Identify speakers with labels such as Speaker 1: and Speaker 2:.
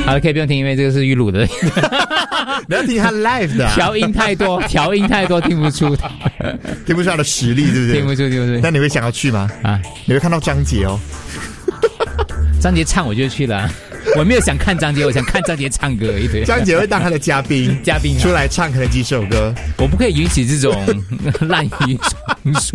Speaker 1: 好了，可以不用听，因为这个是预录的。
Speaker 2: 你要听他 live 的、
Speaker 1: 调音太多，听不出，
Speaker 2: 听不出他的实力，对不对？
Speaker 1: 听不出。
Speaker 2: 那你会想要去吗？啊，你会看到张杰哦。
Speaker 1: 张杰唱我就去了，我没有想看张杰，我想看张杰唱歌而已。
Speaker 2: 张杰会当他的嘉宾出来唱可能几首歌，
Speaker 1: 我不可以允许这种滥竽充数。